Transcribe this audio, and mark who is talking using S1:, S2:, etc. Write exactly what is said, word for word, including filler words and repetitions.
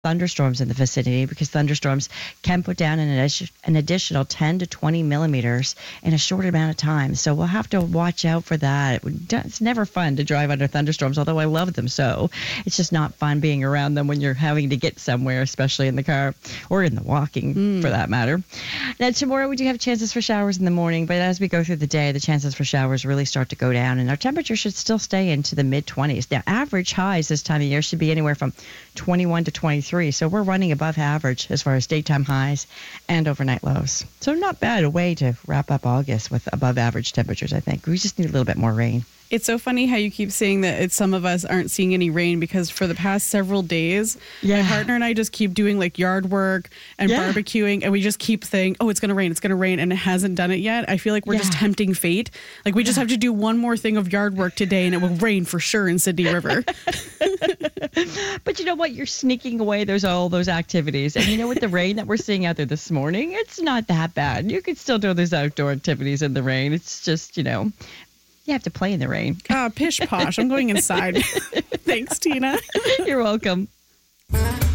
S1: thunderstorms in the vicinity because thunderstorms can put down an, addi- an additional ten to twenty millimeters in a short amount of time. So we'll have to watch out for that. It would, it's never fun to drive under thunderstorms, although I love them so. It's just not fun being around them when you're having to get somewhere, especially in the car or in the walking mm. for that matter. Now, tomorrow we do have chances for showers in the morning, but as we go through the day, the chances for showers really start to go down, and our temperature should still stay into the mid twenties. Now, average highs this time of year should be anywhere from twenty-one to twenty-three. So we're running above average as far as daytime highs and overnight lows. So not bad, a way to wrap up August with above average temperatures, I think. We just need a little bit more rain.
S2: It's so funny how you keep saying that it's some of us aren't seeing any rain, because for the past several days, yeah. my partner and I just keep doing like yard work and yeah. barbecuing, and we just keep saying, oh, it's going to rain, it's going to rain, and it hasn't done it yet. I feel like we're yeah. just tempting fate. Like we just have to do one more thing of yard work today and it will rain for sure in Sydney River.
S1: But you know what? You're sneaking away There's all those activities. And you know, with the rain that we're seeing out there this morning, it's not that bad. You can still do those outdoor activities in the rain. It's just, you know, you have to play in the rain.
S2: Ah, pish posh. I'm going inside. Thanks, Tina.
S1: You're welcome.